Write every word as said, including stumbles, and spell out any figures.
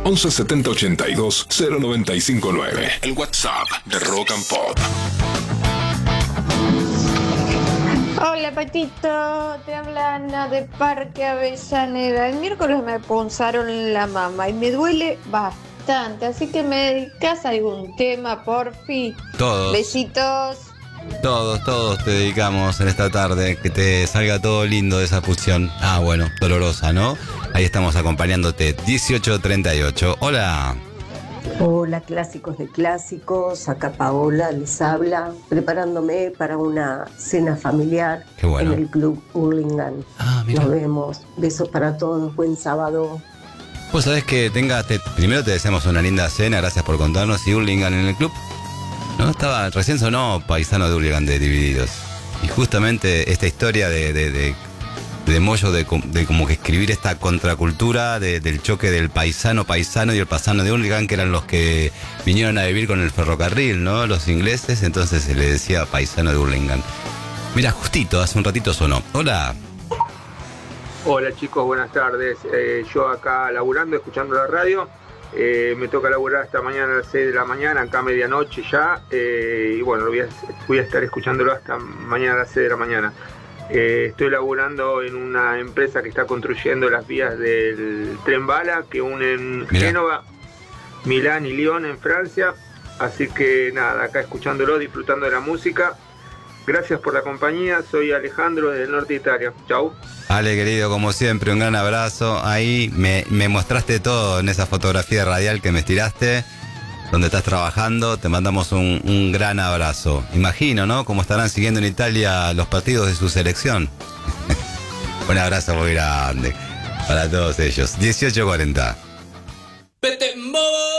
once setenta ochenta y dos cero noventa y cinco nueve. El WhatsApp de Rock and Pop. Hola Patito, te habla Ana de Parque Avellaneda. El miércoles me punzaron la mama y me duele bastante, así que me dedicas a algún tema, porfi. Todos. Besitos. Todos, todos te dedicamos en esta tarde, que te salga todo lindo de esa fusión. Ah, bueno, dolorosa, ¿no? Ahí estamos acompañándote, dieciocho treinta y ocho. Hola. Hola, clásicos de clásicos, acá Paola les habla, preparándome para una cena familiar. Qué bueno. En el Club Hurlingham. Ah, mira. Nos vemos, besos para todos, buen sábado. Pues sabés que tengas, te, primero te deseamos una linda cena, gracias por contarnos. ¿Y Hurlingham en el club? No, estaba, recién sonó Paisano de Hurlingham de Divididos. Y justamente esta historia de, de, de, de Moyo, de, de como que escribir esta contracultura de, del choque del paisano paisano y el paisano de Hurlingham, que eran los que vinieron a vivir con el ferrocarril, ¿no? Los ingleses, entonces se le decía Paisano de Hurlingham. Mira, justito, hace un ratito sonó. Hola. Hola chicos, buenas tardes. Eh, yo acá laburando, escuchando la radio. Eh, me toca laburar hasta mañana a las seis de la mañana, acá a medianoche ya. Eh, y bueno, voy a, voy a estar escuchándolo hasta mañana a las seis de la mañana. Eh, estoy laburando en una empresa que está construyendo las vías del tren bala que unen Mirá. Génova, Milán y Lyon en Francia. Así que nada, acá escuchándolo, disfrutando de la música. Gracias por la compañía, soy Alejandro desde el norte de Italia. Chau. Ale, querido, como siempre, un gran abrazo. Ahí me, me mostraste todo en esa fotografía radial que me estiraste, donde estás trabajando. Te mandamos un, un gran abrazo. Imagino, ¿no? Cómo estarán siguiendo en Italia los partidos de su selección. Un abrazo muy grande para todos ellos. dieciocho cuarenta.